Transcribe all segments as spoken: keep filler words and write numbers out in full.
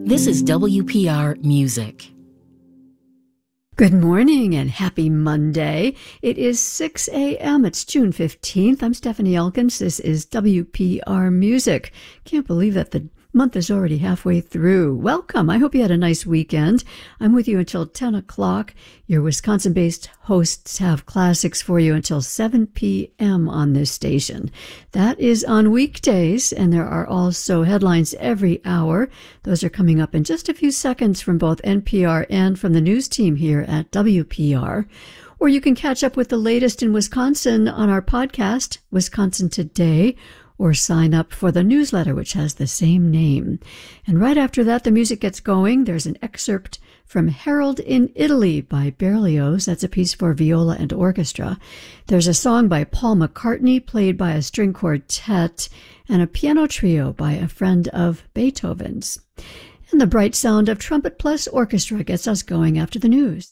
This is W P R Music. Good morning and happy Monday. It is six a.m. It's June fifteenth. I'm Stephanie Elkins. This is W P R Music. Can't believe that the month is already halfway through. Welcome. I hope you had a nice weekend. I'm with you until ten o'clock. Your Wisconsin-based hosts have classics for you until seven p.m. on this station. That is on weekdays, and there are also headlines every hour. Those are coming up in just a few seconds from both N P R and from the news team here at W P R. Or you can catch up with the latest in Wisconsin on our podcast, Wisconsin Today, or sign up for the newsletter, which has the same name. And right after that, the music gets going. There's an excerpt from Harold in Italy by Berlioz. That's a piece for viola and orchestra. There's a song by Paul McCartney, played by a string quartet, and a piano trio by a friend of Beethoven's. And the bright sound of Trumpet Plus Orchestra gets us going after the news.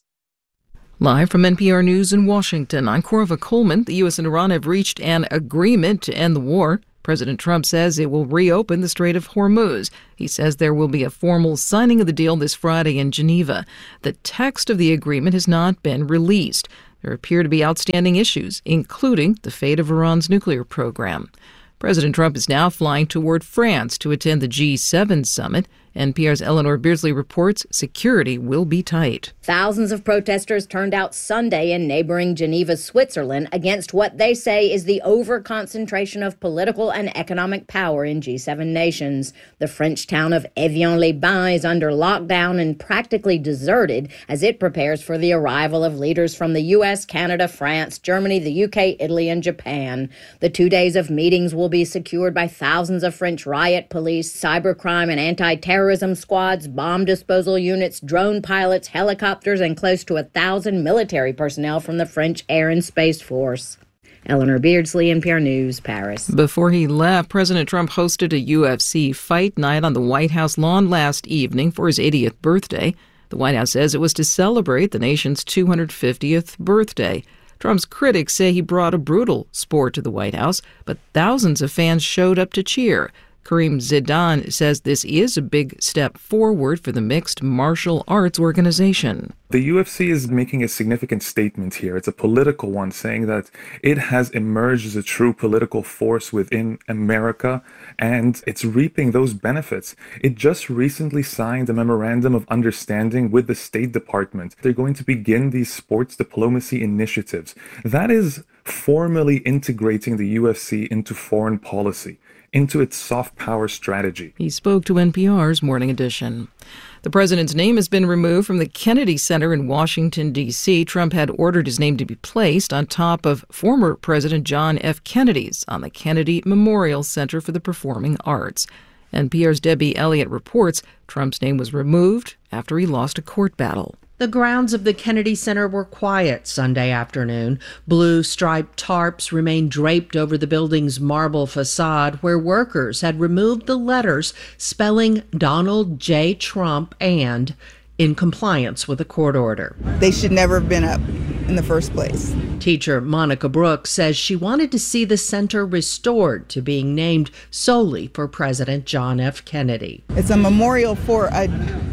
Live from N P R News in Washington, I'm Corva Coleman. The U S and Iran have reached an agreement to end the war. President Trump says it will reopen the Strait of Hormuz. He says there will be a formal signing of the deal this Friday in Geneva. The text of the agreement has not been released. There appear to be outstanding issues, including the fate of Iran's nuclear program. President Trump is now flying toward France to attend the G seven summit. N P R's Eleanor Beardsley reports security will be tight. Thousands of protesters turned out Sunday in neighboring Geneva, Switzerland, against what they say is the over-concentration of political and economic power in G seven nations. The French town of Evian-les-Bains is under lockdown and practically deserted as it prepares for the arrival of leaders from the U S, Canada, France, Germany, the U K, Italy, and Japan. The two days of meetings will be secured by thousands of French riot police, cybercrime and anti-terrorism squads, bomb disposal units, drone pilots, helicopters, and close to a thousand military personnel from the French Air and Space Force. Eleanor Beardsley, N P R News, Paris. Before he left, President Trump hosted a U F C fight night on the White House lawn last evening for his eightieth birthday. The White House says it was to celebrate the nation's two hundred fiftieth birthday. Trump's critics say he brought a brutal sport to the White House, but thousands of fans showed up to cheer. Kareem Zidane says this is a big step forward for the mixed martial arts organization. The U F C is making a significant statement here. It's a political one, saying that it has emerged as a true political force within America, and it's reaping those benefits. It just recently signed a memorandum of understanding with the State Department. They're going to begin these sports diplomacy initiatives. That is formally integrating the U F C into foreign policy, into its soft power strategy. He spoke to N P R's Morning Edition. The president's name has been removed from the Kennedy Center in Washington, D C Trump had ordered his name to be placed on top of former President John F. Kennedy's on the Kennedy Memorial Center for the Performing Arts. N P R's Debbie Elliott reports Trump's name was removed after he lost a court battle. The grounds of the Kennedy Center were quiet Sunday afternoon. Blue striped tarps remained draped over the building's marble facade, where workers had removed the letters spelling Donald J. Trump and in compliance with a court order. They should never have been up in the first place. Teacher Monica Brooks says she wanted to see the center restored to being named solely for President John F. Kennedy. It's a memorial for a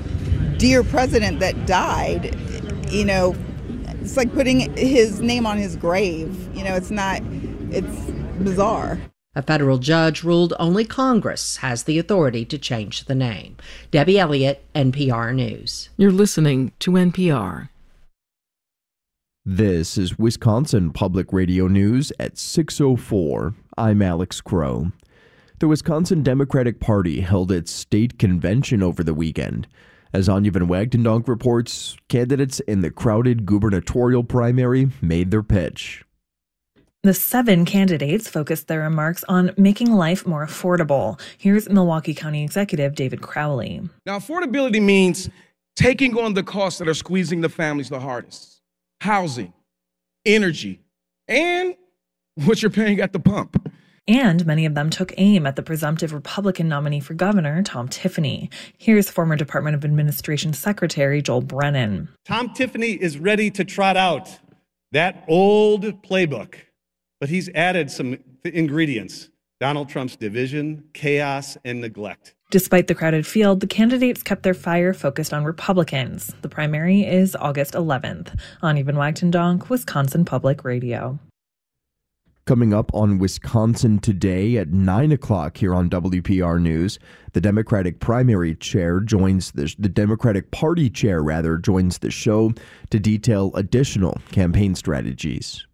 dear president that died. You know, it's like putting his name on his grave. You know, it's not, it's bizarre. A federal judge ruled only Congress has the authority to change the name. Debbie Elliott, N P R News. You're listening to N P R. This is Wisconsin Public Radio News at six oh four. I'm Alex Crow. The Wisconsin Democratic Party held its state convention over the weekend. As Anya Van Wagtendonk reports, candidates in the crowded gubernatorial primary made their pitch. The seven candidates focused their remarks on making life more affordable. Here's Milwaukee County Executive David Crowley. Now, affordability means taking on the costs that are squeezing the families the hardest. Housing, energy, and what you're paying at the pump. And many of them took aim at the presumptive Republican nominee for governor, Tom Tiffany. Here's former Department of Administration Secretary Joel Brennan. Tom Tiffany is ready to trot out that old playbook, but he's added some ingredients: Donald Trump's division, chaos, and neglect. Despite the crowded field, the candidates kept their fire focused on Republicans. The primary is August eleventh. Anya Van Wagtendonk, Wisconsin Public Radio. Coming up on Wisconsin Today at nine o'clock here on W P R News, the Democratic primary chair joins the, the Democratic Party chair, rather, joins the show to detail additional campaign strategies.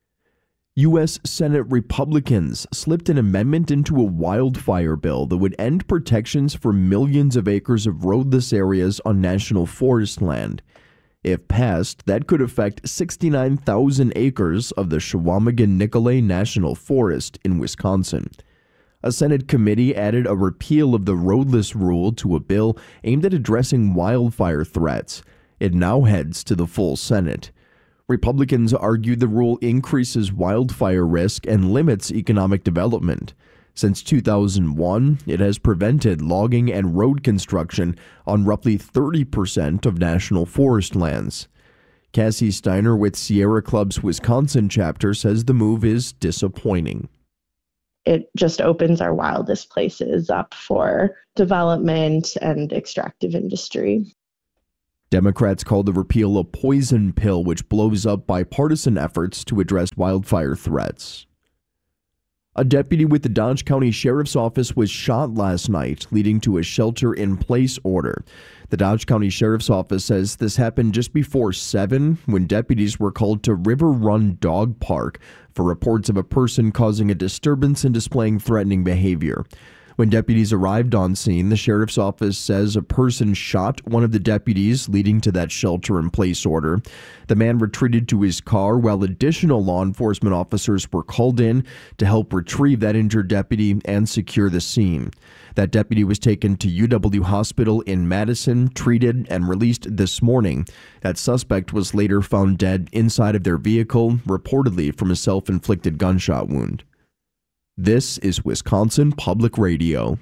U S Senate Republicans slipped an amendment into a wildfire bill that would end protections for millions of acres of roadless areas on national forest land. If passed, that could affect sixty-nine thousand acres of the Chequamegon-Nicolet National Forest in Wisconsin. A Senate committee added a repeal of the roadless rule to a bill aimed at addressing wildfire threats. It now heads to the full Senate. Republicans argued the rule increases wildfire risk and limits economic development. Since two thousand one, it has prevented logging and road construction on roughly thirty percent of national forest lands. Cassie Steiner with Sierra Club's Wisconsin chapter says the move is disappointing. It just opens our wildest places up for development and extractive industry. Democrats call the repeal a poison pill which blows up bipartisan efforts to address wildfire threats. A deputy with the Dodge County Sheriff's Office was shot last night, leading to a shelter-in-place order. The Dodge County Sheriff's Office says this happened just before seven when deputies were called to River Run Dog Park for reports of a person causing a disturbance and displaying threatening behavior. When deputies arrived on scene, the sheriff's office says a person shot one of the deputies, leading to that shelter-in-place order. The man retreated to his car while additional law enforcement officers were called in to help retrieve that injured deputy and secure the scene. That deputy was taken to U W Hospital in Madison, treated, and released this morning. That suspect was later found dead inside of their vehicle, reportedly from a self-inflicted gunshot wound. This is Wisconsin Public Radio.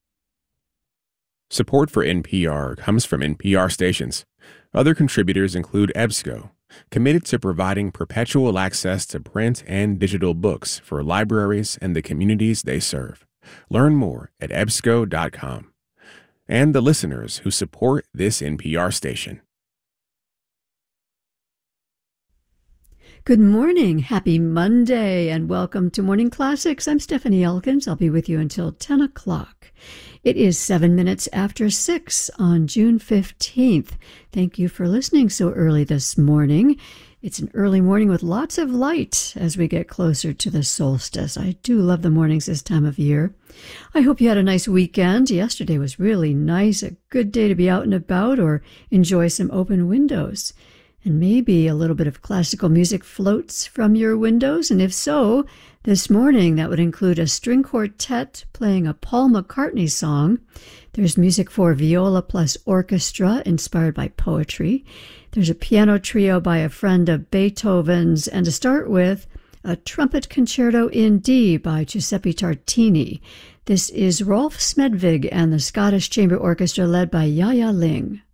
Support for N P R comes from N P R stations. Other contributors include EBSCO, committed to providing perpetual access to print and digital books for libraries and the communities they serve. Learn more at E B S C O dot com. And the listeners who support this N P R station. Good morning, happy Monday, and welcome to Morning Classics. I'm Stephanie Elkins. I'll be with you until ten o'clock. It is seven minutes after six on June fifteenth. Thank you for listening so early this morning. It's an early morning with lots of light as we get closer to the solstice. I do love the mornings this time of year. I hope you had a nice weekend. Yesterday was really nice, a good day to be out and about or enjoy some open windows. And maybe a little bit of classical music floats from your windows. And if so, this morning that would include a string quartet playing a Paul McCartney song. There's music for viola plus orchestra inspired by poetry. There's a piano trio by a friend of Beethoven's. And to start with, a trumpet concerto in D by Giuseppe Tartini. This is Rolf Smedvig and the Scottish Chamber Orchestra led by Yaya Ling.